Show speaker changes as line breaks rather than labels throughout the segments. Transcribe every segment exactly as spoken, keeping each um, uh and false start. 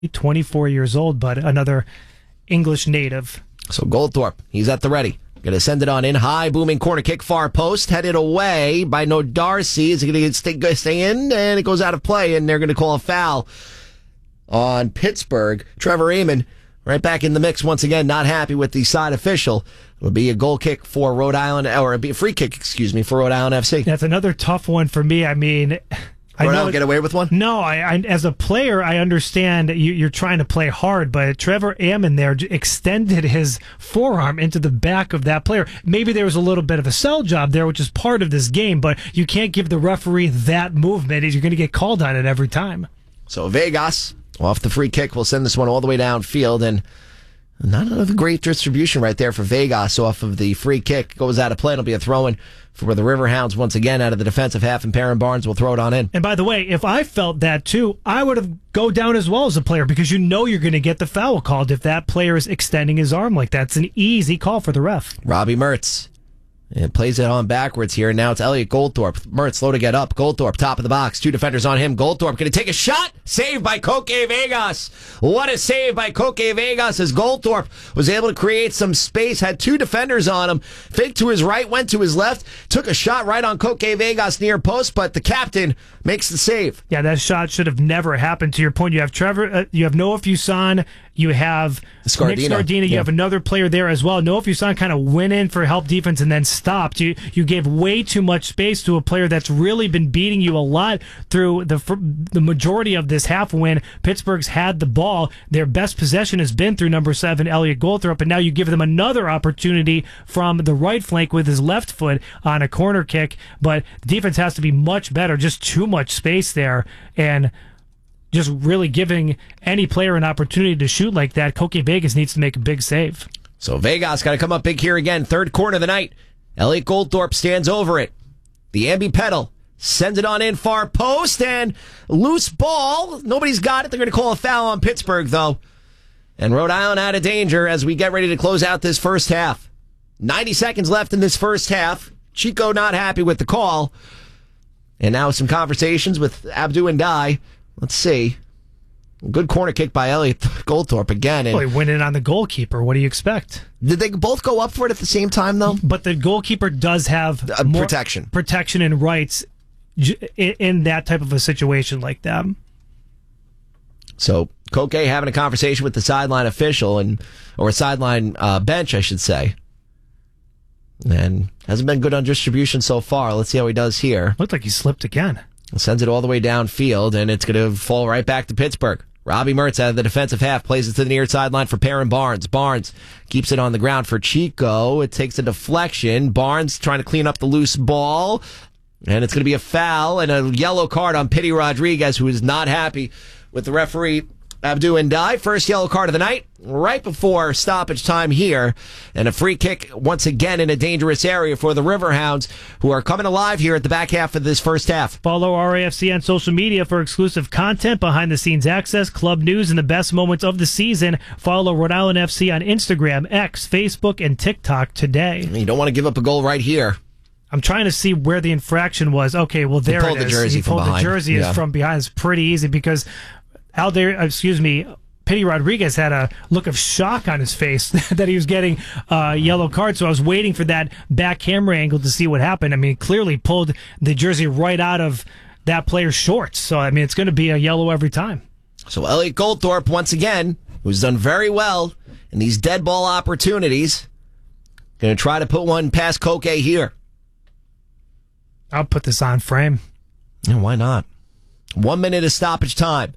twenty-four years old, but another English native.
So Goldthorpe, he's at the ready. Going to send it on in. High, booming corner kick, far post. Headed away by No Darcy. Is it going to stay, stay in? And it goes out of play, and they're going to call a foul on Pittsburgh. Trevor Amon right back in the mix once again. Not happy with the side official. It'll be a goal kick for Rhode Island, or a free kick, excuse me, for Rhode Island F C.
That's another tough one for me. I mean... I
Rhode Island get away with one?
No, I, I as a player, I understand you, you're trying to play hard, but Trevor Amon there extended his forearm into the back of that player. Maybe there was a little bit of a sell job there, which is part of this game, but you can't give the referee that movement. You're going to get called on it every time.
So Vegas, off the free kick, will send this one all the way downfield, and not another great distribution right there for Vegas off of the free kick. Goes out of play. It'll be a throw-in for the Riverhounds once again out of the defensive half, and Perrin Barnes will throw it on in.
And by the way, if I felt that too, I would have go down as well as a player, because you know you're going to get the foul called if that player is extending his arm like that. It's an easy call for the ref.
Robbie Mertz. It plays it on backwards here. Now it's Elliot Goldthorpe. Mertz slow to get up. Goldthorpe, top of the box. Two defenders on him. Goldthorpe going to take a shot. Saved by Koke Vegas. What a save by Koke Vegas as Goldthorpe was able to create some space. Had two defenders on him. Fake to his right, went to his left. Took a shot right on Koke Vegas near post, but the captain makes the save.
Yeah, that shot should have never happened. To your point, you have Trevor, uh, you have Noah Fuson, you have
Scardino.
Nick Scardino, you
yeah.
have another player there as well. Noah Fuson kind of went in for help defense and then stopped. You you gave way too much space to a player that's really been beating you a lot through the the majority of this half win. Pittsburgh's had the ball. Their best possession has been through number seven, Elliot Goldthorpe, and now you give them another opportunity from the right flank with his left foot on a corner kick. But the defense has to be much better. Just too much space there, and just really giving any player an opportunity to shoot like that. Koke Vegas needs to make a big save.
So Vegas got to come up big here again. Third corner of the night. Elliot Goldthorpe stands over it. The ambi pedal sends it on in far post, and loose ball. Nobody's got it. They're going to call a foul on Pittsburgh, though. And Rhode Island out of danger as we get ready to close out this first half. ninety seconds left in this first half. Chico not happy with the call. And now some conversations with Abdou Ndiaye. Let's see. Good corner kick by Elliot Goldthorpe again. And
well, he went in on the goalkeeper. What do you expect?
Did they both go up for it at the same time, though?
But the goalkeeper does have
uh,
more
protection.
protection and rights in, in that type of a situation like that.
So Koke having a conversation with the sideline official, and or sideline uh, bench, I should say. And hasn't been good on distribution so far. Let's see how he does here.
Looked like he slipped again.
Sends it all the way downfield, and it's going to fall right back to Pittsburgh. Robbie Mertz out of the defensive half plays it to the near sideline for Perrin Barnes. Barnes keeps it on the ground for Chico. It takes a deflection. Barnes trying to clean up the loose ball, and it's going to be a foul and a yellow card on Pity Rodriguez, who is not happy with the referee, Abdou Ndiaye. First yellow card of the night, right before stoppage time here. And a free kick once again in a dangerous area for the Riverhounds, who are coming alive here at the back half of this first half.
Follow R A F C on social media for exclusive content, behind-the-scenes access, club news, and the best moments of the season. Follow Rhode Island F C on Instagram, X, Facebook, and TikTok today.
You don't want to give up a goal right here.
I'm trying to see where the infraction was. Okay, well, there
he
it is.
The jersey
he pulled
from behind.
the jersey
yeah.
is from behind. It's pretty easy because out there, excuse me, Pity Rodriguez had a look of shock on his face that he was getting a yellow card, so I was waiting for that back camera angle to see what happened. I mean, he clearly pulled the jersey right out of that player's shorts, so I mean, it's going to be a yellow every time.
So Elliot Goldthorpe, once again, who's done very well in these dead ball opportunities, going to try to put one past Koke here.
I'll put this on frame.
Yeah, why not? One minute of stoppage time.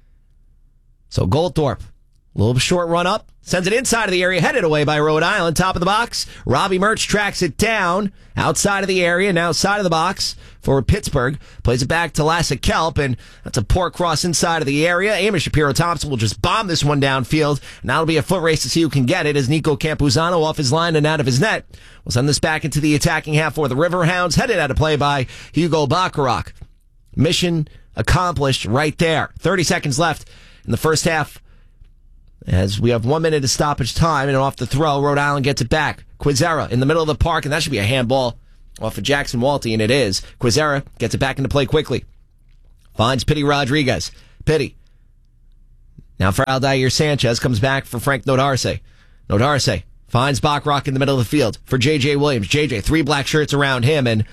So Goldthorpe, a little short run up, sends it inside of the area, headed away by Rhode Island, top of the box. Robbie Mertz tracks it down, outside of the area, now side of the box for Pittsburgh. Plays it back to Lasse Kelp, and that's a poor cross inside of the area. Amos Shapiro-Thompson will just bomb this one downfield, and that'll be a foot race to see who can get it as Nico Campuzano off his line and out of his net. We'll send this back into the attacking half for the Riverhounds, headed out of play by Hugo Bacharach. Mission accomplished right there. thirty seconds left in the first half, as we have one minute of stoppage time, and off the throw, Rhode Island gets it back. Quizera in the middle of the park, and that should be a handball off of Jackson Walty, and it is. Quizera gets it back into play quickly. Finds Pity Rodriguez. Pity Now for Aldair Sanchez, comes back for Frank Nodarce. Nodarce finds Bachrach in the middle of the field for J J Williams. J J, three black shirts around him, and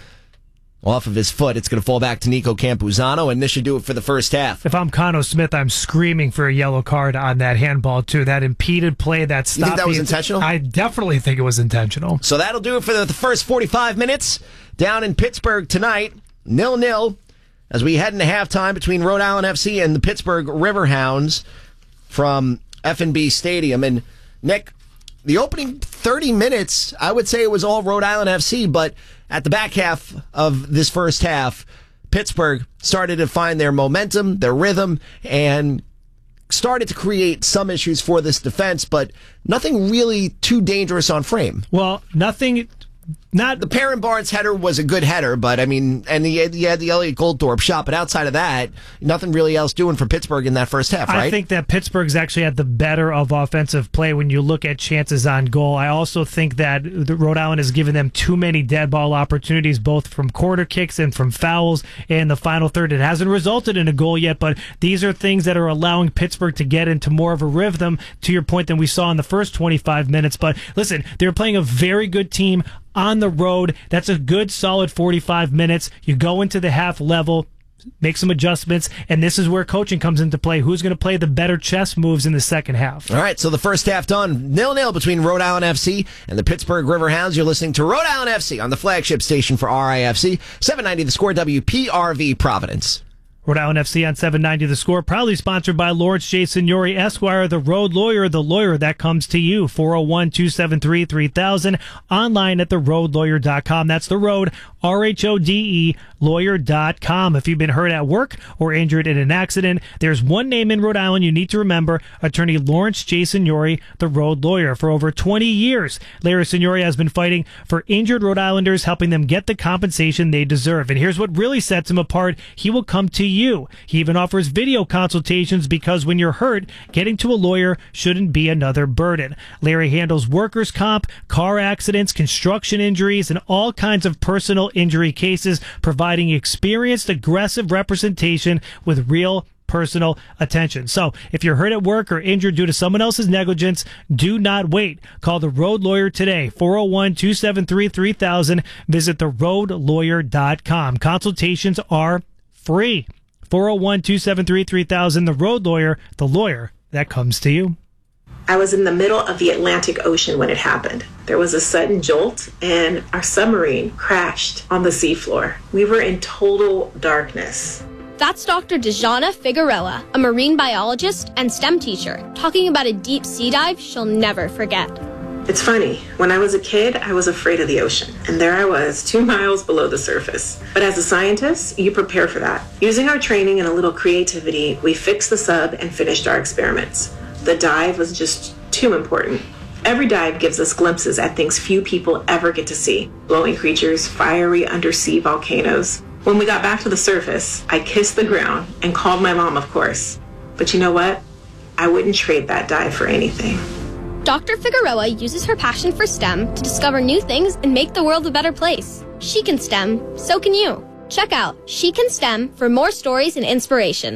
off of his foot, it's going to fall back to Nico Campuzano, and this should do it for the first half.
If I'm Cano Smith, I'm screaming for a yellow card on that handball, too. That impeded play, that stopped.
You think that was
the,
intentional?
I definitely think it was intentional.
So that'll do it for the, the first forty-five minutes down in Pittsburgh tonight. nil-nil as we head into halftime between Rhode Island F C and the Pittsburgh Riverhounds from F N B Stadium. And, Nick, the opening thirty minutes, I would say it was all Rhode Island F C, but at the back half of this first half, Pittsburgh started to find their momentum, their rhythm, and started to create some issues for this defense, but nothing really too dangerous on frame.
Well, nothing... Not
the Perrin Barnes header was a good header, but I mean, and you had, you had the Elliot Goldthorpe shot, but outside of that, nothing really else doing for Pittsburgh in that first half, right?
I think that Pittsburgh's actually had the better of offensive play when you look at chances on goal. I also think that Rhode Island has given them too many dead ball opportunities, both from corner kicks and from fouls in the final third. It hasn't resulted in a goal yet, but these are things that are allowing Pittsburgh to get into more of a rhythm, to your point, than we saw in the first twenty-five minutes. But listen, they're playing a very good team on the road. That's a good, solid forty-five minutes. You go into the half level, make some adjustments, and this is where coaching comes into play. Who's going to play the better chess moves in the second half?
All right, so the first half done. nil-nil between Rhode Island F C and the Pittsburgh Riverhounds. You're listening to Rhode Island F C on the flagship station for R I F C, seven ninety The Score, W P R V, Providence.
Rhode Island F C on seven ninety The Score, proudly sponsored by Lawrence J. Signori, Esquire, the road lawyer, the lawyer that comes to you. four oh one, two seven three, three thousand, online at the road lawyer dot com. That's the road, R H O D E, lawyer dot com. If you've been hurt at work or injured in an accident, there's one name in Rhode Island you need to remember: Attorney Lawrence J. Signori, the road lawyer. For over twenty years, Larry Signori has been fighting for injured Rhode Islanders, helping them get the compensation they deserve. And here's what really sets him apart: he will come to you. He even offers video consultations, because when you're hurt, getting to a lawyer shouldn't be another burden. Larry handles workers' comp, car accidents, construction injuries, and all kinds of personal injury cases, providing experienced, aggressive representation with real personal attention. So if you're hurt at work or injured due to someone else's negligence, do not wait. Call the Road Lawyer today, four oh one, two seven three, three thousand. Visit the road lawyer dot com. Consultations are free. four oh one, two seven three, three thousand. The Road Lawyer, the lawyer that comes to you.
I was in the middle of the Atlantic Ocean when it happened. There was a sudden jolt, and our submarine crashed on the seafloor. We were in total darkness.
That's Doctor Dejana Figueroa, a marine biologist and STEM teacher, talking about a deep sea dive she'll never forget.
It's funny, when I was a kid, I was afraid of the ocean, and there I was, two miles below the surface. But as a scientist, you prepare for that. Using our training and a little creativity, we fixed the sub and finished our experiments. The dive was just too important. Every dive gives us glimpses at things few people ever get to see: glowing creatures, fiery undersea volcanoes. When we got back to the surface, I kissed the ground and called my mom, of course. But you know what? I wouldn't trade that dive for anything.
Doctor Figueroa uses her passion for STEM to discover new things and make the world a better place. She can STEM, so can you. Check out She Can STEM for more stories and inspiration.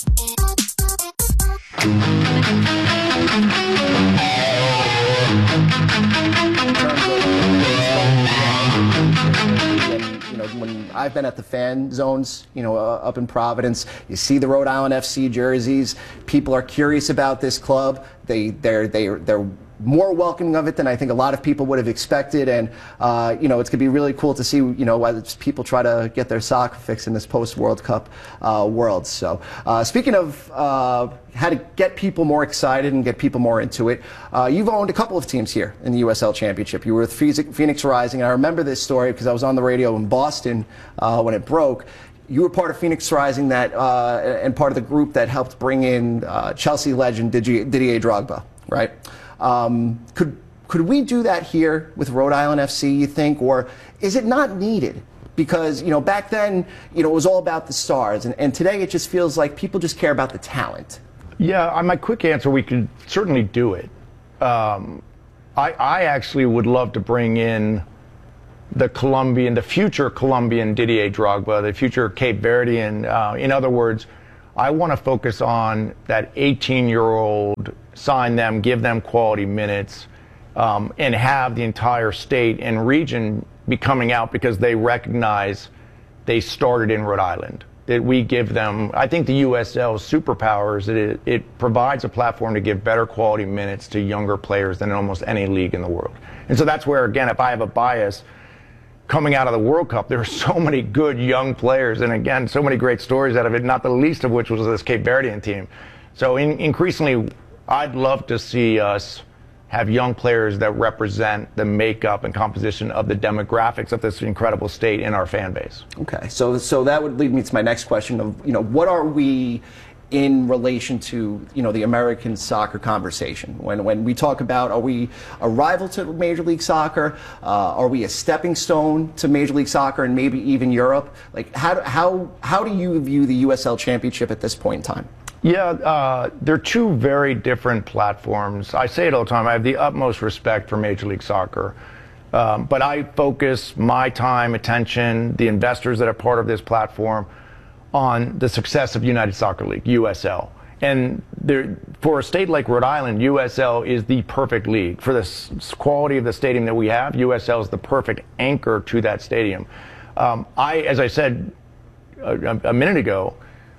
You know, when I've been at the fan zones, you know, uh, up in Providence, you see the Rhode Island F C jerseys. People are curious about this club. They, they're, they're, they're more welcoming of it than I think a lot of people would have expected. And, uh, you know, it's going to be really cool to see, you know, as people try to get their soccer fix in this post-World Cup uh, world. So, uh, speaking of uh, how to get people more excited and get people more into it, uh, you've owned a couple of teams here in the U S L Championship. You were with Phoenix Rising, and I remember this story because I was on the radio in Boston uh, when it broke. You were part of Phoenix Rising that, uh, and part of the group that helped bring in uh, Chelsea legend Didier, Didier Drogba, right? Um, could could we do that here with Rhode Island F C, you think, or is it not needed? Because, you know, back then, you know, it was all about the stars, and, and today it just feels like people just care about the talent.
Yeah, my quick answer, we could certainly do it. Um, I, I actually would love to bring in the Colombian, the future Colombian Didier Drogba, the future Cape Verdean. Uh, in other words, I want to focus on that eighteen-year-old, sign them, give them quality minutes, um, and have the entire state and region be coming out because they recognize they started in Rhode Island. That we give them, I think the U S L's superpower is that it, it provides a platform to give better quality minutes to younger players than almost any league in the world. And so that's where, again, if I have a bias, coming out of the World Cup, there are so many good young players, and again, so many great stories out of it, not the least of which was this Cape Verdean team. So in, increasingly, I'd love to see us have young players that represent the makeup and composition of the demographics of this incredible state in our fan base.
Okay, so so that would lead me to my next question of, you know, what are we in relation to, you know, the American soccer conversation? When when we talk about, are we a rival to Major League Soccer? Uh, are we a stepping stone to Major League Soccer and maybe even Europe? Like, how how how do you view the U S L Championship at this point in time?
Yeah, uh, they're two very different platforms. I say it all the time. I have the utmost respect for Major League Soccer. Um, but I focus my time, attention, the investors that are part of this platform on the success of United Soccer League, U S L. And there, for a state like Rhode Island, U S L is the perfect league. For the s- quality of the stadium that we have, U S L is the perfect anchor to that stadium. Um, I, as I said a, a minute ago,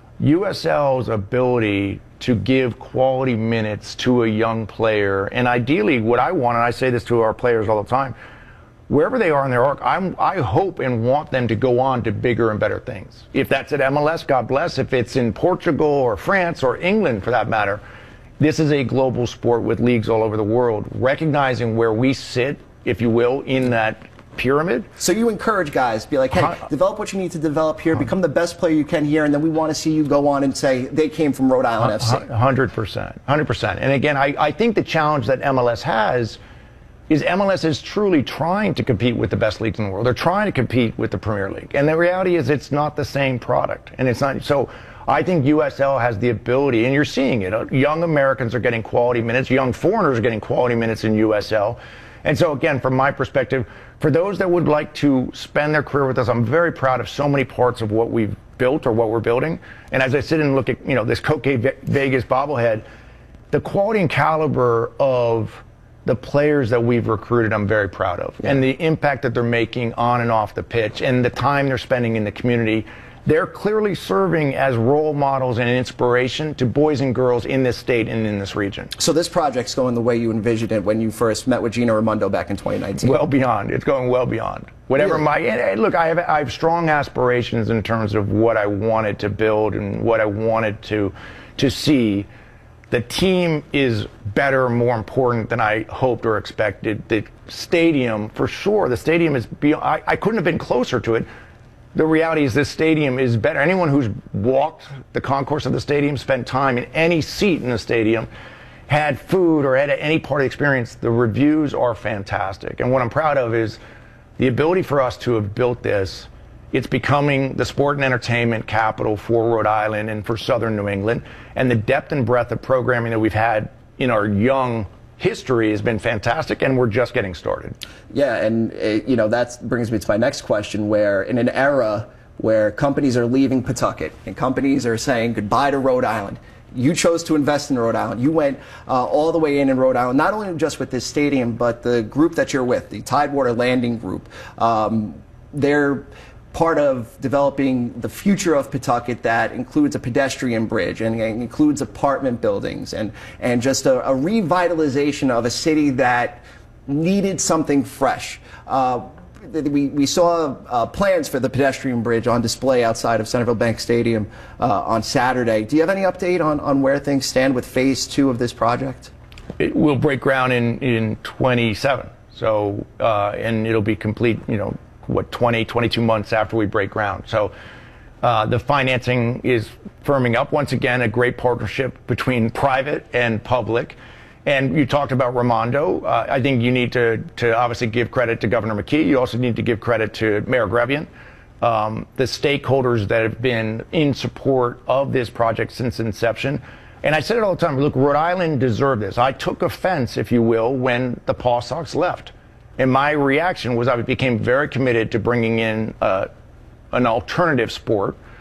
U S L's ability to give quality minutes to a young player, and ideally what I want, and I say this to our players all the time, wherever they are in their arc, I'm, I hope and want them to go on to bigger and better things. If that's at M L S, God bless. If it's in Portugal or France or England for that matter, this is a global sport with leagues all over the world. Recognizing where we sit, if you will, in that pyramid.
So you encourage guys, be like, hey, uh, develop what you need to develop here, uh, become the best player you can here, and then we want to see you go on and say they came from Rhode Island uh, F C.
one hundred percent. one hundred percent. And again, I, I think the challenge that M L S has is M L S is truly trying to compete with the best leagues in the world. They're trying to compete with the Premier League. And the reality is it's not the same product. And it's not. So I think U S L has the ability, and you're seeing it. Young Americans are getting quality minutes. Young foreigners are getting quality minutes in U S L. And so, again, from my perspective, for those that would like to spend their career with us, I'm very proud of so many parts of what we've built or what we're building. And as I sit and look at, you know, this Coke Vegas bobblehead, the quality and caliber of the players that we've recruited, I'm very proud of. Yeah. And the impact that they're making on and off the pitch and the time they're spending in the community. They're clearly serving as role models and inspiration to boys and girls in this state and in this region.
So this project's going the way you envisioned it when you first met with Gina Raimondo back in twenty nineteen?
Well beyond. It's going well beyond. Whatever really? my and look, I have I have strong aspirations in terms of what I wanted to build and what I wanted to to see. The team is better, more important than I hoped or expected. The stadium, for sure, the stadium is beyond, I, I couldn't have been closer to it. The reality is this stadium is better. Anyone who's walked the concourse of the stadium, spent time in any seat in the stadium, had food or had any part of the experience, the reviews are fantastic. And what I'm proud of is the ability for us to have built this. It's becoming the sport and entertainment capital for Rhode Island and for southern New England. And the depth and breadth of programming that we've had in our young history has been fantastic, and we're just getting started.
Yeah, and it, you know, that brings me to my next question, where in an era where companies are leaving Pawtucket and companies are saying goodbye to Rhode Island, you chose to invest in Rhode Island. You went uh, all the way in in Rhode Island, not only just with this stadium, but the group that you're with, the Tidewater Landing Group. Um, they're part of developing the future of Pawtucket that includes a pedestrian bridge and includes apartment buildings and, and just a, a revitalization of a city that needed something fresh. Uh, we, we saw uh, plans for the pedestrian bridge on display outside of Centerville Bank Stadium uh, on Saturday. Do you have any update on, on where things stand with phase two of this project?
It will break ground in, in twenty-seven. So, uh, and it'll be complete, you know, what, twenty, twenty-two months after we break ground. So uh, the financing is firming up. Once again, a great partnership between private and public. And you talked about Raimondo. Uh, I think you need to, to obviously give credit to Governor McKee. You also need to give credit to Mayor Grevian, um, the stakeholders that have been in support of this project since inception. And I said it all the time, look, Rhode Island deserved this. I took offense, if you will, when the Paw Sox left. And my reaction was I became very committed to bringing in uh, an alternative sport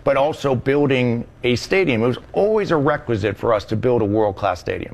but also building a stadium. It was always a requisite for us to build a world-class stadium.